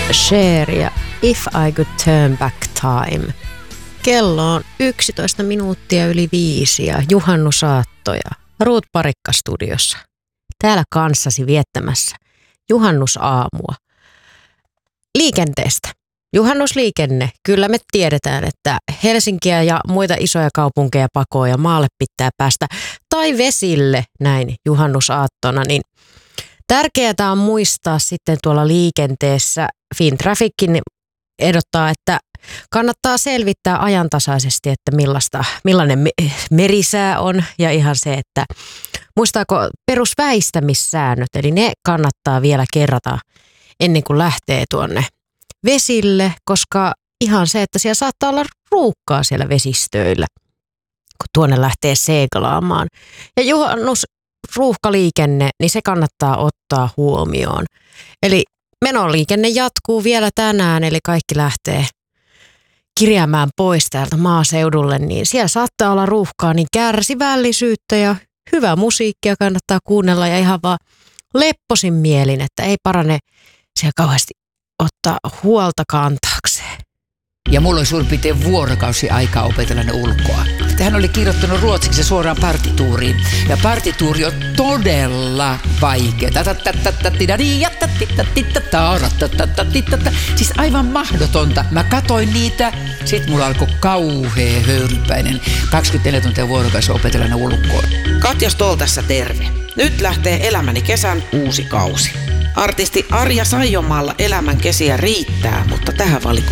Cher ja If I Could Turn Back Time. Kello on 11 minuuttia yli 5 ja juhannusaattoja. Ruut Parikka studiossa. Täällä kanssasi viettämässä juhannusaamua. Liikenteestä. Juhannusliikenne. Kyllä me tiedetään, että Helsinkiä ja muita isoja kaupunkeja pakoon ja maalle pitää päästä. Tai vesille näin juhannusaattona. Niin tärkeää on muistaa sitten tuolla liikenteessä. Fintraffickin ehdottaa, että kannattaa selvittää ajantasaisesti, että millainen merisää on ja ihan se, että muistaako perusväistämissäännöt, eli ne kannattaa vielä kerrata ennen kuin lähtee tuonne vesille, koska ihan se, että siellä saattaa olla ruuhkaa siellä vesistöillä, kun tuonne lähtee seilaamaan. Ja juhannusruuhkaliikenne, niin se kannattaa ottaa huomioon. Eli menoliikenne jatkuu vielä tänään, eli kaikki lähtee kirjaamaan pois täältä maaseudulle, niin siellä saattaa olla ruuhkaa, niin kärsivällisyyttä ja hyvää musiikkia kannattaa kuunnella ja ihan vaan lepposin mielin, että ei parane siellä kauheasti ottaa huolta kantaakseen. Ja mulla oli suurin piirtein vuorokausi aikaa opetella ne ulkoa. Hän oli kirjoittanut ruotsiksi suoraan partituuriin. Ja partituuri on todella vaikea. Siis aivan mahdotonta. Mä katoin niitä, sit mulla alkoi kauhea höyrypäinen 24 tuntia vuorokausi opetella ne ulkoa. Katja Stoll tässä terve. Nyt lähtee Elämäni kesän uusi kausi. Artisti Arja Saijonmaalla elämän kesiä riittää, mutta tähän valiko